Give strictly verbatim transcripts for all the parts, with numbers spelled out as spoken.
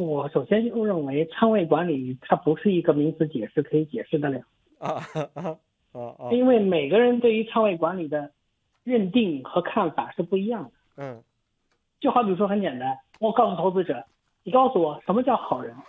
我首先就认为仓位管理它不是一个名词解释可以解释得了啊啊啊啊！ 因为每个人对于仓位管理的认定和看法是不一样的。 嗯， 就好比说很简单，我告诉投资者，你告诉我什么叫好人？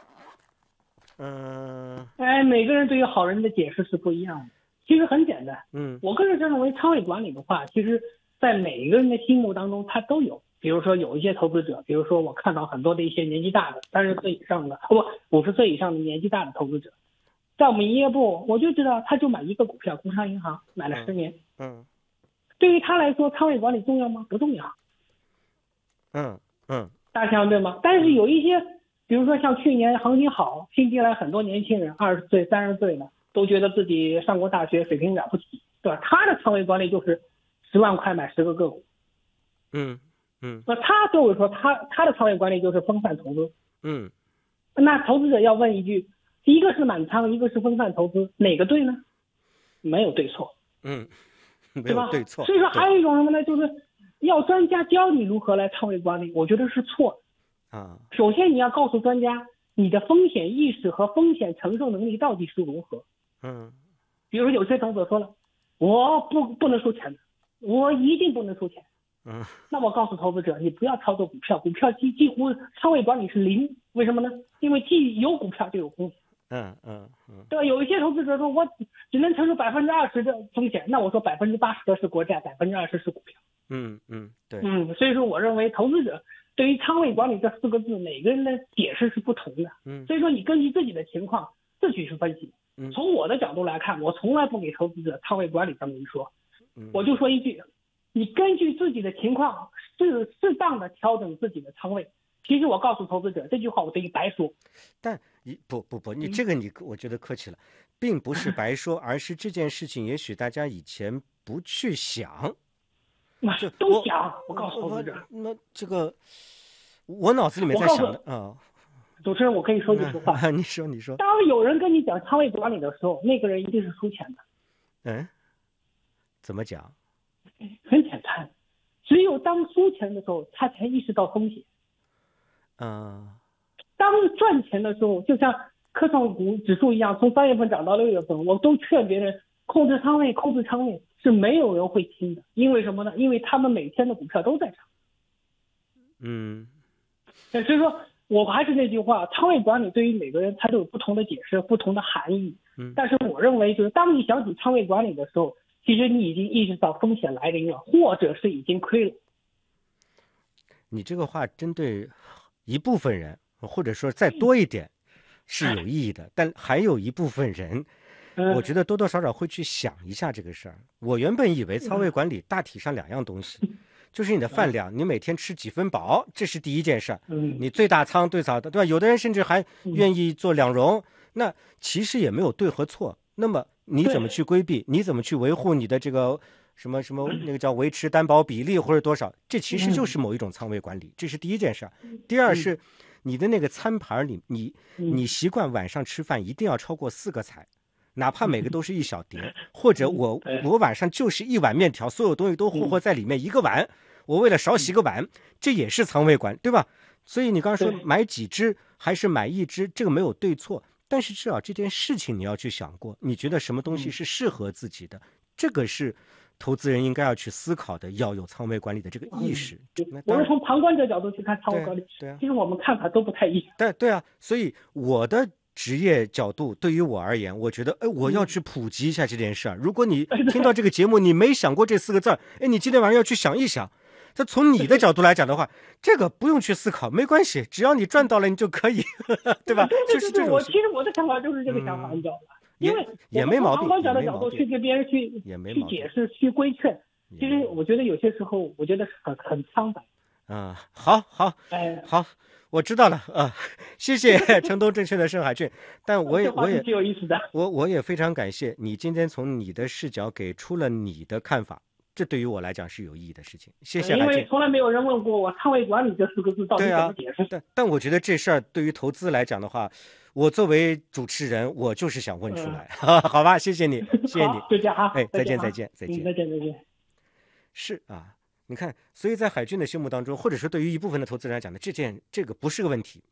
嗯， 哎，每个人对于好人的解释是不一样的。其实很简单， 嗯， 我个人认为仓位管理的话，其实在每一个人的心目当中，他都有。比如说有一些投资者，比如说我看到很多的一些年纪大的，三十岁以上的，不，五十岁以上的年纪大的投资者，在我们营业部，我就知道他就买一个股票，工商银行买了十年。 嗯， 对于他来说，仓位管理重要吗？不重要。 嗯嗯， 大家想对吗？但是有一些，比如说像去年行情好，新进来很多年轻人，二十岁、三十岁的，都觉得自己上过大学，水平了不起，对吧？他的仓位管理就是十万块买十个个股。 嗯嗯， 那他对我说，他他的仓位管理就是分散投资。 嗯， 那投资者要问一句，一个是满仓，一个是分散投资，哪个对呢？没有对错。 嗯，没对吧？ 有对错。 所以说还有一种什么呢？就是要专家教你如何来仓位管理，我觉得是错的啊。 首先你要告诉专家，你的风险意识和风险承受能力到底是如何。 嗯， 比如有些投资者说了，我不不能输钱的，我一定不能输钱。 嗯， 那我告诉投资者，你不要操作股票，股票几几乎仓位管理是零，为什么呢？因为既有股票就有风险。 嗯嗯嗯， 对吧？有一些投资者说我只能承受百分之二十的风险，那我说百分之八十的是国债，百分之二十是股票。 嗯嗯，对， 嗯，所以说我认为投资者对于仓位管理这四个字，每个人的解释是不同的。 嗯， 所以说你根据自己的情况自己去分析。 嗯， 从我的角度来看，我从来不给投资者仓位管理这么一说， 嗯， 我就说一句，你根据自己的情况适适当的调整自己的仓位。其实我告诉投资者这句话，我等于白说。 但你不不不，你这个你我觉得客气了，并不是白说，而是这件事情也许大家以前不去想， 就都想。我告诉投资者， 那这个我脑子里面在想的啊。 主持人，我可以说句实话。 啊，你说你说。 当有人跟你讲仓位管理的时候，那个人一定是输钱的。 嗯？怎么讲？ 很简单，只有当输钱的时候，他才意识到风险。 嗯， 当赚钱的时候，就像科创股指数一样，从三月份涨到六月份，我都劝别人控制仓位，控制仓位，是没有人会听的。因为什么呢？因为他们每天的股票都在涨。 嗯， 所以说我还是那句话，仓位管理对于每个人他都有不同的解释，不同的含义。 嗯， 但是我认为，就是当你想起仓位管理的时候，其实你已经意识到风险来临了，或者是已经亏了。 你这个话针对一部分人，或者说再多一点是有意义的，但还有一部分人，我觉得多多少少会去想一下这个事儿。我原本以为仓位管理大体上两样东西，就是你的饭量，你每天吃几分饱，这是第一件事。你最大仓最少的，对吧？有的人甚至还愿意做两融，那其实也没有对和错。那么你怎么去规避？你怎么去维护你的这个什么什么那个叫维持担保比例或者多少？这其实就是某一种仓位管理，这是第一件事。第二是你的那个餐盘里，你你习惯晚上吃饭一定要超过四个菜，哪怕每个都是一小碟，或者我我晚上就是一碗面条，所有东西都霍霍在里面一个碗，我为了少洗个碗，这也是仓位管，对吧？所以你刚刚说买几只还是买一只，这个没有对错。但是至少这件事情你要去想过，你觉得什么东西是适合自己的，这个是投资人应该要去思考的，要有仓位管理的这个意识。 嗯、我是从旁观者角度去看仓位管理， 对啊， 其实我们看法都不太一样。 对对啊，所以我的职业角度对于我而言，我觉得，哎，我要去普及一下这件事儿。如果你听到这个节目，你没想过这四个字儿，哎，你今天晚上要去想一想。这从你的角度来讲的话，这个不用去思考，没关系，只要你赚到了，你就可以，对吧？ 对对对对， 就是这种。 我其实我的想法就是这个想法，嗯、你知道吧？因为也没毛病， 从旁观者的角度去跟别人去去解释、去规劝，其实我觉得有些时候，我觉得很很苍白。 嗯，好好， 哎， 好，我知道了啊、呃，谢谢城东证券的盛海俊，但我也我也挺有意思的， 我我也非常感谢你今天从你的视角给出了你的看法。这对于我来讲是有意义的事情，谢谢海俊。 因为从来没有人问过我仓位管理这四个字到底怎么解释。 啊、但但我觉得这事儿对于投资来讲的话，我作为主持人，我就是想问出来，嗯、好吧？谢谢你，谢谢你， 就这样啊， 哎，再见，再见，再见， 再见，再见。 是啊，你看，所以在海俊的心目当中，或者说对于一部分的投资人来讲呢，这件这个不是个问题。